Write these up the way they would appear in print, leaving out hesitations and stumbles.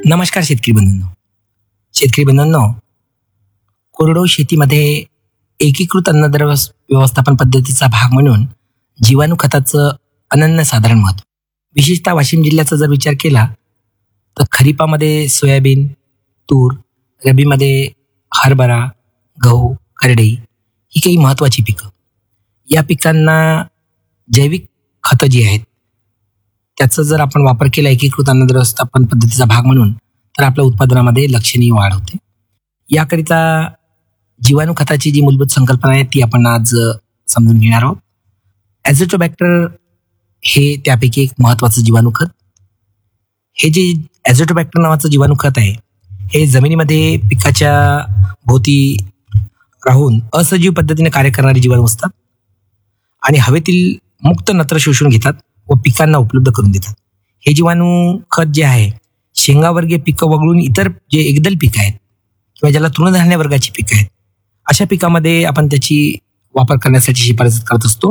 नमस्कार शेतकरी बंधूंनो, कोरडवाहू शेतीमध्ये एकीकृत अन्नद्रव्य व्यवस्थापन पद्धतीचा भाग म्हणून जीवाणू खताचं अनन्यसाधारण महत्व. विशेषतः वाशिम जिल्ह्याचा जर विचार केला तर खरीपामध्ये सोयाबीन, तूर, रब्बीमध्ये हरभरा, गहू, करडई ही काही महत्त्वाची पिकं. या पिकांना जैविक खतं जी आहेत त्याचा जर आपण वापर केला एकीकृत अन्नद्रव्य व्यवस्थापन पद्धतीचा भाग म्हणून, तर आपल्या उत्पादनामध्ये लक्षणीय वाढ होते. याकरिता जीवाणू खताची जी मूलभूत संकल्पना आहे ती आपण आज समजून घेणार आहोत. ॲझोटोबॅक्टर हे त्यापैकी एक महत्त्वाचं जीवाणू खत. हे जे ॲझोटोबॅक्टर नावाचं जीवाणू खत आहे हे जमिनीमध्ये पिकाच्या भोवती राहून असजीव पद्धतीने कार्य करणारे जीवाणू असतात आणि हवेतील मुक्त नत्र शोषून घेतात व पिकांना उपलब्ध करून देतात. हे जीवाणू खत जे आहे शेंगावर्गीय पिकं वगळून इतर जे एकदल पिकं आहेत किंवा ज्याला तृणधान्य वर्गाची पिकं आहेत अशा पिकामध्ये आपण त्याची वापर करण्यासाठी शिफारस करत असतो.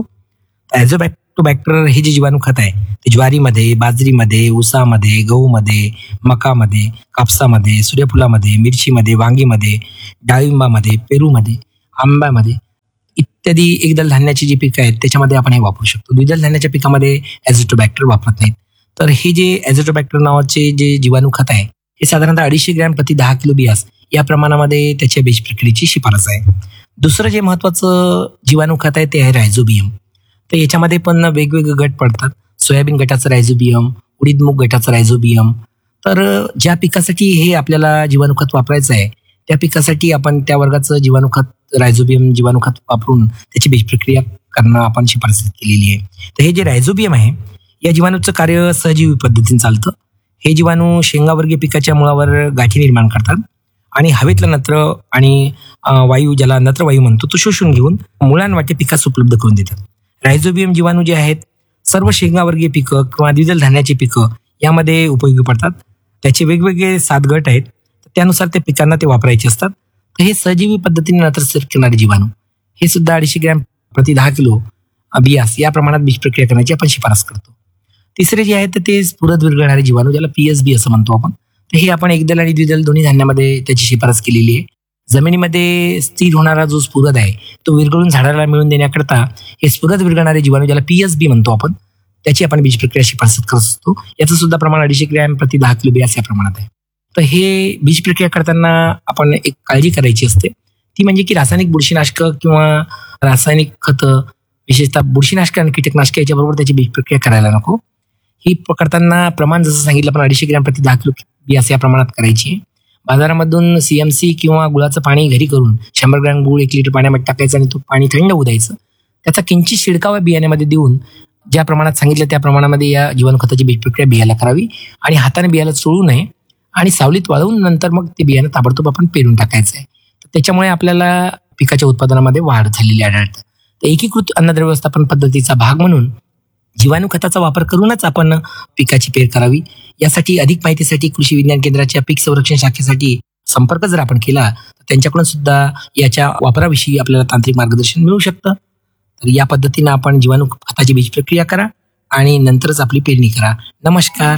ॲझोटोबॅक्टर हे जे जीवाणू खत आहे ते ज्वारीमध्ये, बाजरीमध्ये, ऊसामध्ये, गहूमध्ये, मकामध्ये, कापसामध्ये, सूर्यफुलामध्ये, मिरचीमध्ये, वांगीमध्ये, डाळिंबामध्ये, पेरूमध्ये, आंब्यामध्ये इत्यादी एकदल धान्याची जी पिकं आहेत त्याच्यामध्ये आपण हे वापरू शकतो. द्विदल धान्याच्या पिकामध्ये ॲझोटोबॅक्टर वापरत नाहीत. तर हे जे ॲझोटोबॅक्टर नावाचे जे जीवाणू खत आहे हे साधारणतः 250 ग्रॅम प्रति 10 किलो बियास या प्रमाणामध्ये त्याच्या बीज प्रक्रियेची शिफारस आहे. दुसरं जे महत्त्वाचं जीवाणू खत आहे ते आहे रायझोबियम. तर याच्यामध्ये पण वेगवेगळे गट पडतात. सोयाबीन गटाचं रायझोबियम, उडीद मूग गटाचं रायझोबियम. तर ज्या पिकासाठी हे आपल्याला जीवाणू खत वापरायचं आहे त्या पिकासाठी आपण त्या वर्गाचं जीवाणू खत रायझोबियम जीवाणू खत वापरून त्याची बीज प्रक्रिया करणं आपण शिफारस केलेली आहे. तर हे जे रायझोबियम आहे या जीवाणूचं कार्य सहजीवी पद्धतीने चालतं. हे जीवाणू शेंगावर्गीय पिकाच्या मुळावर गाठी निर्माण करतात आणि हवेतलं नत्र आणि वायू, ज्याला नत्रवायू म्हणतो, तो शोषून घेऊन मुळांवाटे पिकास उपलब्ध करून देतात. रायझोबियम जीवाणू जे आहेत सर्व शेंगावर्गीय पिकं किंवा द्विदल धान्याची पिकं यामध्ये उपयोगी पडतात. त्याचे वेगवेगळे 7 गट आहेत. त्यानुसार त्या पिकांना ते वापरायचे असतात. तर हे सहजीवी पद्धतीने नत्र करणारे जीवाणू हे सुद्धा 250 ग्रॅम प्रति 10 किलो बियास या प्रमाणात बीज प्रक्रिया करण्याची आपण शिफारस करतो. तिसरे जे आहे ते स्फुरद विरघळणारे जीवाणू, ज्याला PSB असं म्हणतो आपण. तर हे आपण एकदल आणि द्विदल दोन्ही धान्यामध्ये त्याची शिफारस केलेली आहे. जमिनीमध्ये स्थिर होणारा जो स्फुरद आहे तो विरघळून झाडाला मिळून देण्याकरता हे स्फुरद विरघळणारे जीवाणू, ज्याला PSB म्हणतो आपण, त्याची आपण बीज प्रक्रिया शिफारस करत असतो. याचं सुद्धा प्रमाण 250 ग्रॅम प्रति 10 किलो बियास या प्रमाणात आहे. तर हे बीज प्रक्रिया करताना आपण एक काळजी करायची असते, ती म्हणजे की रासायनिक बुरशीनाशक किंवा रासायनिक खतं, विशेषतः बुरशीनाशक आणि कीटकनाशक याच्याबरोबर त्याची बीज प्रक्रिया करायला नको. ही करताना प्रमाण जसं सांगितलं आपण 250 ग्रॅम प्रति 10 किलो बियास या प्रमाणात करायची आहे. बाजारामधून CMC किंवा गुळाचं पाणी घरी करून 100 ग्रॅम गुळ 1 लिटर पाण्यामध्ये टाकायचं आणि तो पाणी थंड होऊ द्यायचं. त्याचा किंचित शिडकावा बियाण्यामध्ये देऊन ज्या प्रमाणात सांगितलं त्या प्रमाणामध्ये या जीवाणू खताची बीज प्रक्रिया बियाला करावी आणि हाताने बियाला चोळू नये आणि सावलीत वाळवून नंतर मग ते बियाणं ताबडतोब आपण पेरून टाकायचं आहे. तर त्याच्यामुळे आपल्याला पिकाच्या उत्पादनामध्ये वाढ झालेली आढळतं. तर एकीकृत अन्नद्रव्य व्यवस्थापन पद्धतीचा भाग म्हणून जीवाणू खताचा वापर करूनच आपण पिकाची पेर करावी. यासाठी अधिक माहितीसाठी कृषी विज्ञान केंद्राच्या पीक संरक्षण शाखेसाठी संपर्क जर आपण केला तर त्यांच्याकडून सुद्धा याच्या वापराविषयी आपल्याला तांत्रिक मार्गदर्शन मिळू शकतं. तर या पद्धतीनं आपण जीवाणू खताची बीज प्रक्रिया करा आणि नंतरच आपली पेरणी करा. नमस्कार.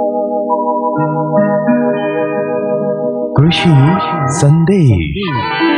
कृषी संदेश.